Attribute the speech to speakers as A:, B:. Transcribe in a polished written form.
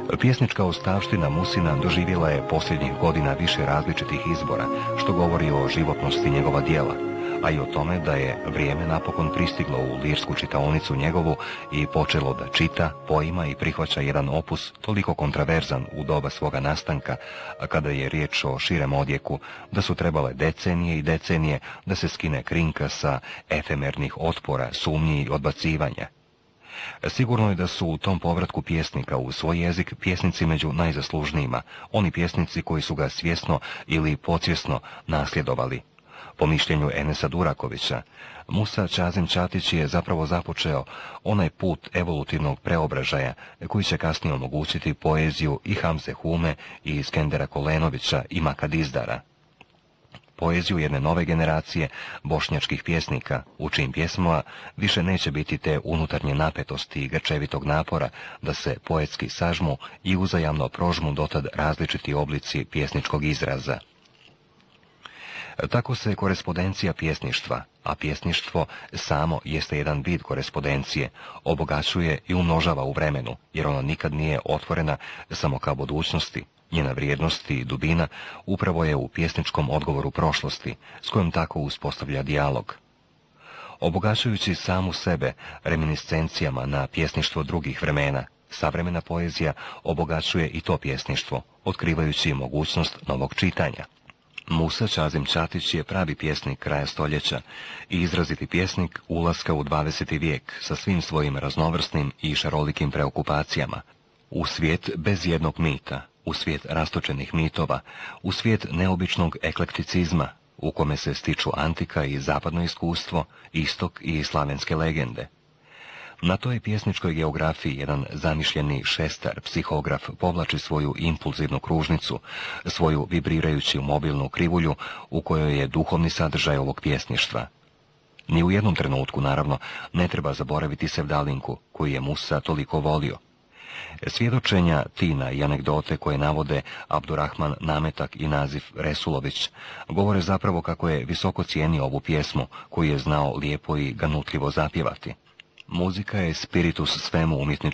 A: Pjesnička ostavština Musina doživjela je posljednjih godina više različitih izbora, što govori o životnosti njegova djela, a i o tome da je vrijeme napokon pristiglo u lirsku čitaonicu njegovu i počelo da čita, poima i prihvaća jedan opus toliko kontraverzan u doba svoga nastanka, a kada je riječ o širem odjeku, da su trebale decenije i decenije da se skine krinka sa efemernih otpora, sumnji i odbacivanja. Sigurno je da su u tom povratku pjesnika u svoj jezik pjesnici među najzaslužnijima, oni pjesnici koji su ga svjesno ili podsvjesno nasljedovali. Po mišljenju Enesa Durakovića, Musa Čazim Čatić je zapravo započeo onaj put evolutivnog preobražaja koji će kasnije omogućiti poeziju i Hamze Hume i Skendera Kolenovića i Maka Dizdara. Poeziju jedne nove generacije bošnjačkih pjesnika, u čijim pjesmama više neće biti te unutarnje napetosti i grčevitog napora da se poetski sažmu i uzajamno prožmu dotad različiti oblici pjesničkog izraza. Tako se korespondencija pjesništva, a pjesništvo samo jeste jedan vid korespondencije, obogaćuje i umnožava u vremenu, jer ona nikad nije otvorena samo ka budućnosti. Njena vrijednost i dubina upravo je u pjesničkom odgovoru prošlosti, s kojom tako uspostavlja dijalog. Obogaćujući samu sebe reminiscencijama na pjesništvo drugih vremena, savremena poezija obogaćuje i to pjesništvo, otkrivajući mogućnost novog čitanja. Musa Čazim Čatić je pravi pjesnik kraja stoljeća i izraziti pjesnik ulaska u 20. vijek sa svim svojim raznovrsnim i šarolikim preokupacijama, u svijet bez jednog mita, u svijet rastočenih mitova, u svijet neobičnog eklekticizma, u kome se stiču antika i zapadno iskustvo, istok i slavenske legende. Na toj pjesničkoj geografiji jedan zamišljeni šestar, psihograf, povlači svoju impulzivnu kružnicu, svoju vibrirajuću mobilnu krivulju u kojoj je duhovni sadržaj ovog pjesništva. Ni u jednom trenutku, naravno, ne treba zaboraviti sevdalinku koju je Musa toliko volio. Svjedočenja, tina i anegdote koje navode Abdurrahman Nametak i Nazif Resulović govore zapravo kako je visoko cijenio ovu pjesmu koju je znao lijepo i ganutljivo zapjevati. Muzika je spiritus svemu umjetničkom